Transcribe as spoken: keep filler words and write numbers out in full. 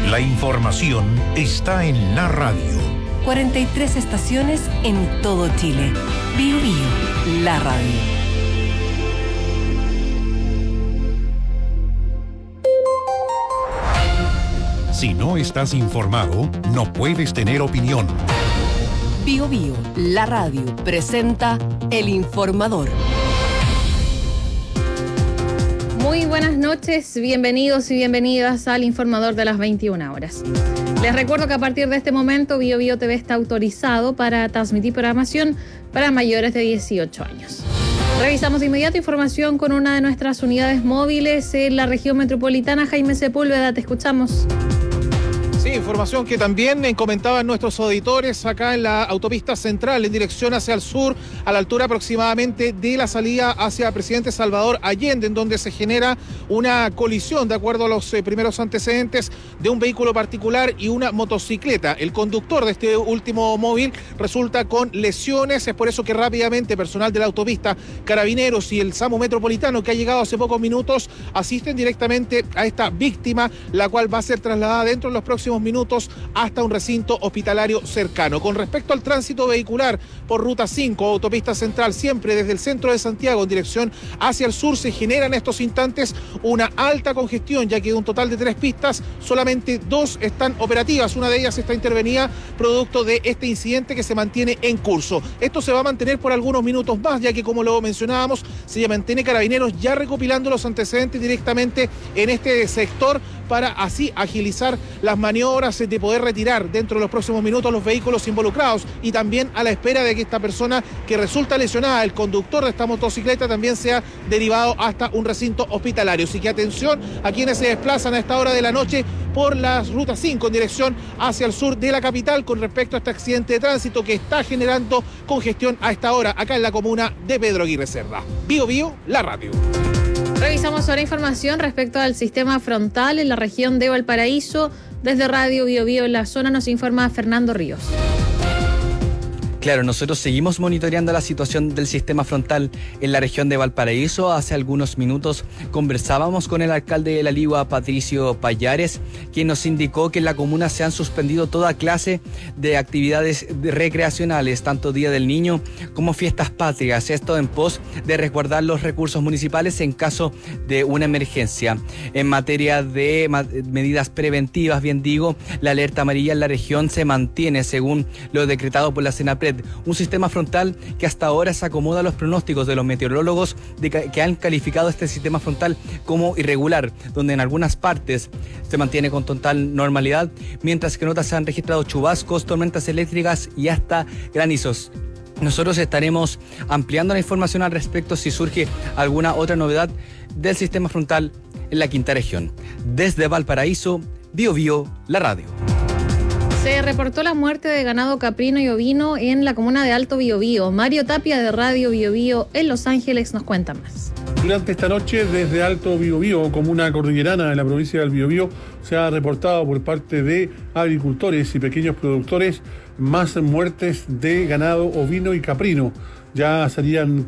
La información está en la radio. cuarenta y tres estaciones en todo Chile. Bio Bio, la radio. Si no estás informado, no puedes tener opinión. Bio Bio, la radio, presenta El Informador. Muy buenas noches, bienvenidos y bienvenidas al Informador de las veintiuna horas. Les recuerdo que a partir de este momento Bio Bio T V está autorizado para transmitir programación para mayores de dieciocho años. Revisamos de inmediato información con una de nuestras unidades móviles en la región metropolitana. Jaime Sepúlveda, te escuchamos. Sí, información que también comentaban nuestros auditores acá en la autopista central en dirección hacia el sur, a la altura aproximadamente de la salida hacia Presidente Salvador Allende, en donde se genera una colisión, de acuerdo a los eh, primeros antecedentes, de un vehículo particular y una motocicleta. El conductor de este último móvil resulta con lesiones, es por eso que rápidamente personal de la autopista, carabineros y el SAMU metropolitano, que ha llegado hace pocos minutos, asisten directamente a esta víctima, la cual va a ser trasladada dentro de los próximos minutos hasta un recinto hospitalario cercano. Con respecto al tránsito vehicular por Ruta cinco, autopista central, siempre desde el centro de Santiago en dirección hacia el sur, se genera en estos instantes una alta congestión, ya que de un total de tres pistas, solamente dos están operativas. Una de ellas está intervenida producto de este incidente que se mantiene en curso. Esto se va a mantener por algunos minutos más, ya que, como lo mencionábamos, se mantiene Carabineros ya recopilando los antecedentes directamente en este sector para así agilizar las maniobras de poder retirar dentro de los próximos minutos los vehículos involucrados, y también a la espera de que esta persona que resulta lesionada, el conductor de esta motocicleta, también sea derivado hasta un recinto hospitalario. Así que atención a quienes se desplazan a esta hora de la noche por la Ruta cinco en dirección hacia el sur de la capital con respecto a este accidente de tránsito que está generando congestión a esta hora acá en la comuna de Pedro Aguirre Cerda. Bio Bio, la radio. Revisamos ahora información respecto al sistema frontal en la región de Valparaíso. Desde Radio Bio Bio en la zona nos informa Fernando Ríos. Claro, nosotros seguimos monitoreando la situación del sistema frontal en la región de Valparaíso. Hace algunos minutos conversábamos con el alcalde de La Ligua, Patricio Payares, quien nos indicó que en la comuna se han suspendido toda clase de actividades recreacionales, tanto Día del Niño como Fiestas Patrias. Esto en pos de resguardar los recursos municipales en caso de una emergencia. En materia de medidas preventivas, bien digo, la alerta amarilla en la región se mantiene según lo decretado por la Senapred. Un sistema frontal que hasta ahora se acomoda a los pronósticos de los meteorólogos de que, que han calificado este sistema frontal como irregular, donde en algunas partes se mantiene con total normalidad, mientras que en otras se han registrado chubascos, tormentas eléctricas y hasta granizos. Nosotros estaremos ampliando la información al respecto si surge alguna otra novedad del sistema frontal en la quinta región. Desde Valparaíso, Bio Bio, la radio. Se reportó la muerte de ganado caprino y ovino en la comuna de Alto Biobío. Mario Tapia de Radio Bio Bio en Los Ángeles nos cuenta más. Durante esta noche, desde Alto Biobío, comuna cordillerana de la provincia del Biobío, se ha reportado por parte de agricultores y pequeños productores más muertes de ganado ovino y caprino. Ya serían